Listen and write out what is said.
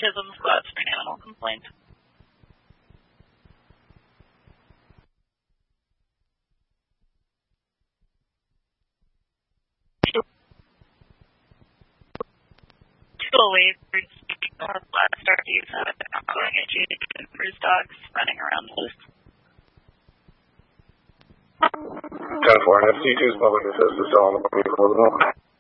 Chisholm Squad for an animal complaint. Away for Black Starfies ongoing issues for his dogs running around loose. 10-4, and FC2's public assist is still on the way for the moment.